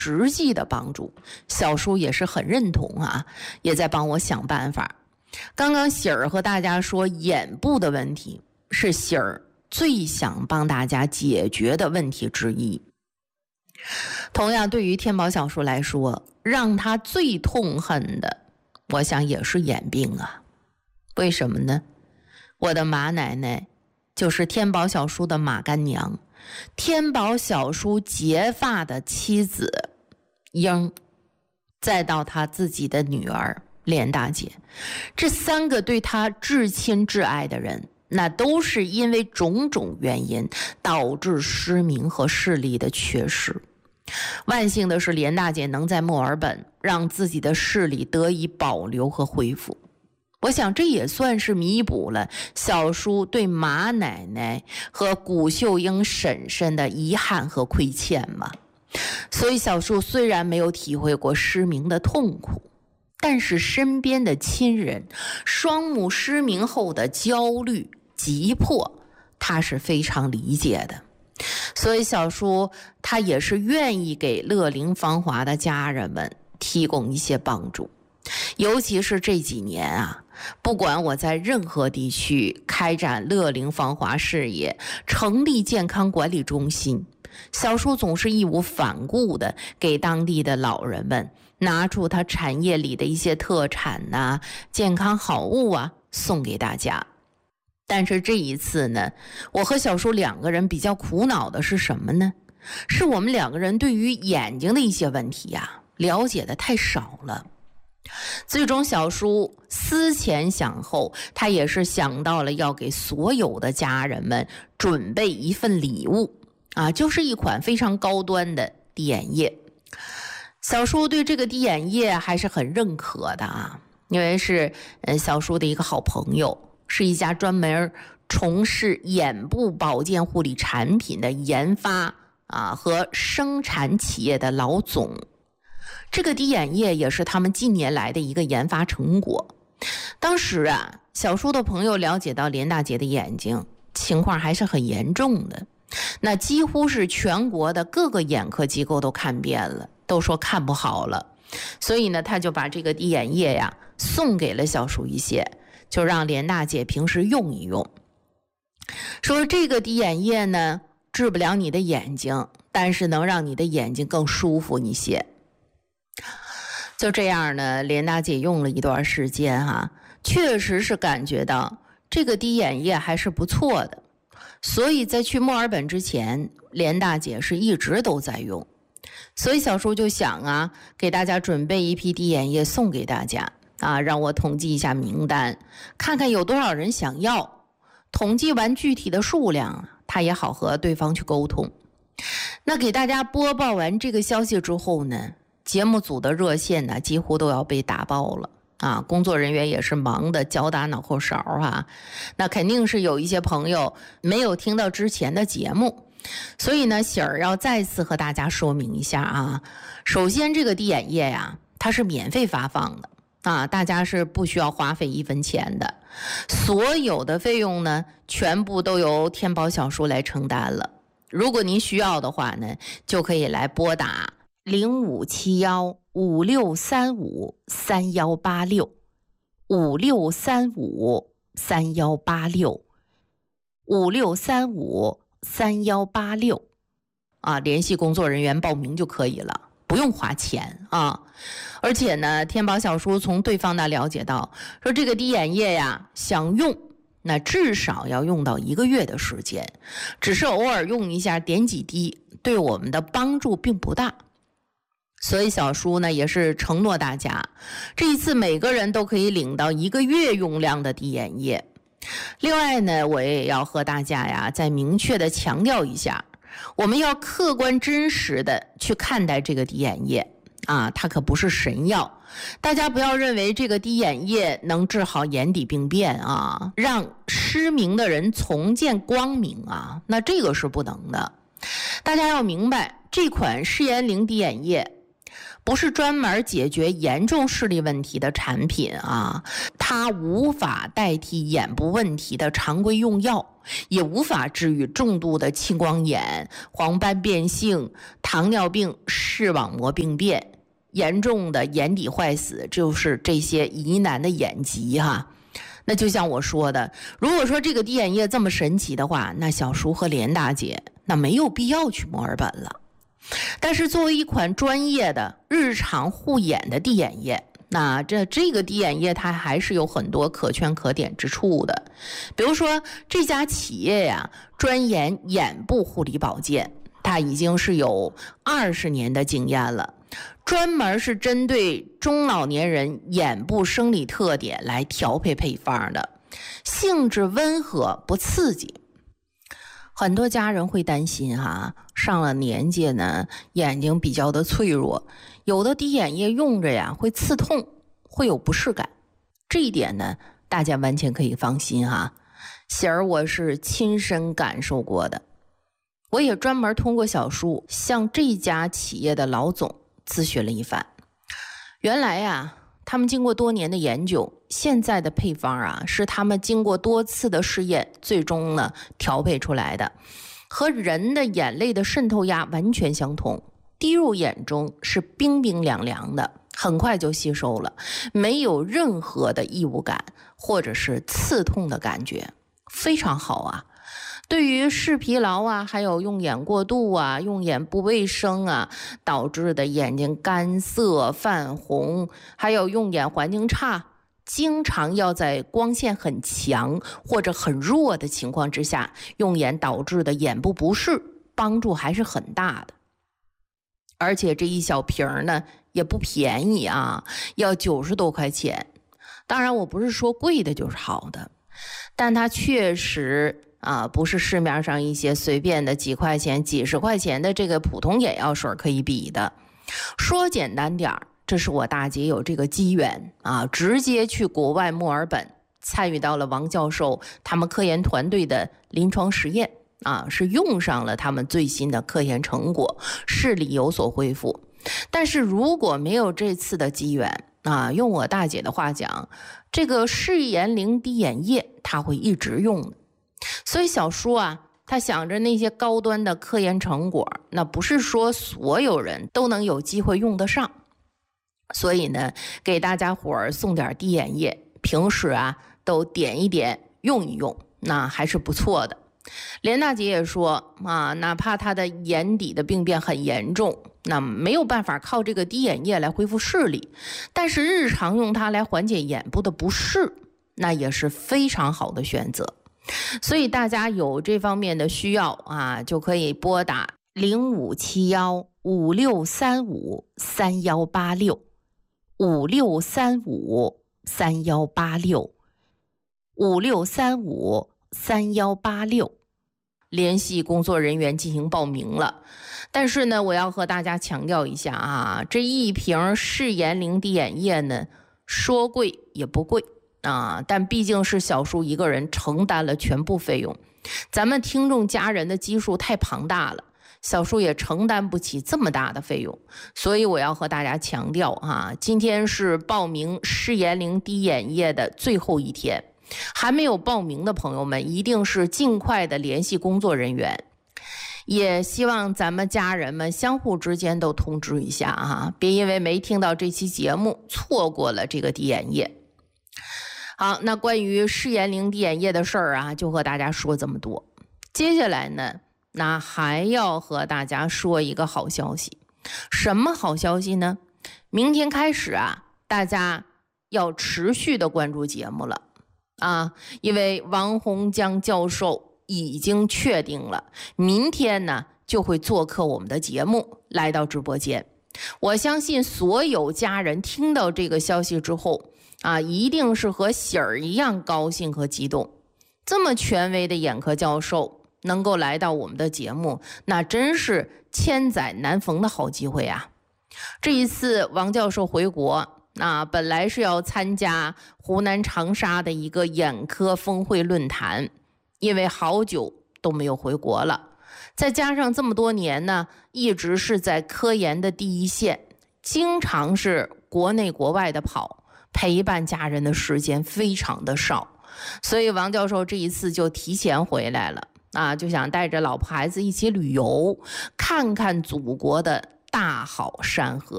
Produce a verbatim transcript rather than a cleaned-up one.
实际的帮助，小叔也是很认同啊，也在帮我想办法。刚刚喜儿和大家说眼部的问题是喜儿最想帮大家解决的问题之一。同样对于天宝小叔来说，让他最痛恨的我想也是眼病啊。为什么呢？我的马奶奶就是天宝小叔的马干娘，天宝小叔结发的妻子英，再到他自己的女儿连大姐，这三个对他至亲至爱的人，那都是因为种种原因导致失明和视力的缺失。万幸的是，连大姐能在墨尔本让自己的视力得以保留和恢复。我想这也算是弥补了小叔对马奶奶和古秀英婶婶的遗憾和亏欠嘛。所以小叔虽然没有体会过失明的痛苦，但是身边的亲人双目失明后的焦虑急迫，他是非常理解的。所以小叔他也是愿意给乐龄芳华的家人们提供一些帮助。尤其是这几年啊，不管我在任何地区开展乐龄芳华事业，成立健康管理中心，小叔总是义无反顾的给当地的老人们拿出他产业里的一些特产啊、健康好物啊，送给大家。但是这一次呢，我和小叔两个人比较苦恼的是什么呢？是我们两个人对于眼睛的一些问题啊，了解的太少了。最终小叔思前想后，他也是想到了要给所有的家人们准备一份礼物啊，就是一款非常高端的滴眼液。小叔对这个滴眼液还是很认可的啊，因为是呃小叔的一个好朋友，是一家专门从事眼部保健护理产品的研发啊和生产企业的老总。这个滴眼液也是他们近年来的一个研发成果。当时啊，小叔的朋友了解到连大姐的眼睛情况还是很严重的，那几乎是全国的各个眼科机构都看遍了，都说看不好了。所以呢，他就把这个滴眼液呀送给了小叔一些，就让连大姐平时用一用。说这个滴眼液呢，治不了你的眼睛，但是能让你的眼睛更舒服一些。就这样呢，连大姐用了一段时间哈、啊，确实是感觉到这个滴眼液还是不错的。所以在去墨尔本之前，连大姐是一直都在用。所以小叔就想啊，给大家准备一批滴眼液送给大家啊，让我统计一下名单，看看有多少人想要。统计完具体的数量，他也好和对方去沟通。那给大家播报完这个消息之后呢，节目组的热线呢几乎都要被打爆了啊！工作人员也是忙得脚打脑后勺啊。那肯定是有一些朋友没有听到之前的节目，所以呢，喜儿要再次和大家说明一下啊。首先，这个滴眼液呀，它是免费发放的啊，大家是不需要花费一分钱的，所有的费用呢，全部都由天宝小叔来承担了。如果您需要的话呢，就可以来拨打零五七幺五六三五三幺八六五六三五三幺八六五六三五三幺八六啊，联系工作人员报名就可以了，不用花钱啊。而且呢，天宝小叔从对方那了解到，说这个滴眼液呀，想用那至少要用到一个月的时间，只是偶尔用一下点几滴，对我们的帮助并不大。所以小叔呢也是承诺大家，这一次每个人都可以领到一个月用量的滴眼液。另外呢，我也要和大家呀再明确的强调一下，我们要客观真实的去看待这个滴眼液啊，它可不是神药。大家不要认为这个滴眼液能治好眼底病变啊，让失明的人重见光明啊，那这个是不能的。大家要明白，这款视眼灵滴眼液不是专门解决严重视力问题的产品啊，它无法代替眼部问题的常规用药，也无法治愈重度的青光眼、黄斑变性、糖尿病、视网膜病变、严重的眼底坏死，就是这些疑难的眼疾哈、啊。那就像我说的，如果说这个滴眼液这么神奇的话，那小叔和连大姐那没有必要去墨尔本了。但是作为一款专业的日常护眼的滴眼液，那这这个滴眼液它还是有很多可圈可点之处的。比如说这家企业呀，专研眼部护理保健，它已经是有二十年的经验了，专门是针对中老年人眼部生理特点来调配配方的，性质温和不刺激。很多家人会担心哈、啊，上了年纪呢，眼睛比较的脆弱，有的滴眼液用着呀会刺痛，会有不适感。这一点呢，大家完全可以放心哈、啊。喜儿我是亲身感受过的，我也专门通过小叔向这家企业的老总咨询了一番。原来呀，他们经过多年的研究，现在的配方啊，是他们经过多次的试验，最终呢调配出来的，和人的眼泪的渗透压完全相同，滴入眼中是冰冰凉凉的，很快就吸收了，没有任何的异物感或者是刺痛的感觉，非常好啊。对于视疲劳啊，还有用眼过度啊、用眼不卫生啊导致的眼睛干涩、泛红，还有用眼环境差，经常要在光线很强或者很弱的情况之下用眼导致的眼部不适，帮助还是很大的。而且这一小瓶呢也不便宜啊，要九十多块钱。当然我不是说贵的就是好的，但它确实啊，不是市面上一些随便的几块钱、几十块钱的这个普通眼药水可以比的。说简单点儿，这是我大姐有这个机缘啊，直接去国外墨尔本参与到了王教授他们科研团队的临床实验啊，是用上了他们最新的科研成果，视力有所恢复。但是如果没有这次的机缘啊，用我大姐的话讲，这个视颜灵滴眼液她会一直用的。所以小叔啊，他想着那些高端的科研成果，那不是说所有人都能有机会用得上，所以呢，给大家伙儿送点滴眼液，平时啊都点一点用一用，那还是不错的。连大姐也说啊，哪怕她的眼底的病变很严重，那没有办法靠这个滴眼液来恢复视力，但是日常用它来缓解眼部的不适，那也是非常好的选择。所以大家有这方面的需要啊，就可以拨打零五七幺五六三五三幺八六五六三五三幺八六五六三五三幺八六联系工作人员进行报名了。但是呢，我要和大家强调一下啊，这一瓶视颜灵滴眼液呢，说贵也不贵啊，但毕竟是小叔一个人承担了全部费用，咱们听众家人的基数太庞大了，小叔也承担不起这么大的费用，所以我要和大家强调啊，今天是报名视颜灵滴眼液的最后一天，还没有报名的朋友们一定是尽快的联系工作人员，也希望咱们家人们相互之间都通知一下啊，别因为没听到这期节目错过了这个滴眼液。好，那关于视颜灵滴眼液的事儿啊，就和大家说这么多。接下来呢，那还要和大家说一个好消息。什么好消息呢？明天开始啊，大家要持续的关注节目了啊，因为王洪江教授已经确定了，明天呢就会做客我们的节目，来到直播间。我相信所有家人听到这个消息之后啊，一定是和喜儿一样高兴和激动。这么权威的眼科教授能够来到我们的节目，那真是千载难逢的好机会啊！这一次王教授回国，那本来是要参加湖南长沙的一个眼科峰会论坛，因为好久都没有回国了，再加上这么多年呢，一直是在科研的第一线， 经常是国内国外的跑，陪伴家人的时间非常的少，所以王教授这一次就提前回来了啊，就想带着老婆孩子一起旅游，看看祖国的大好山河。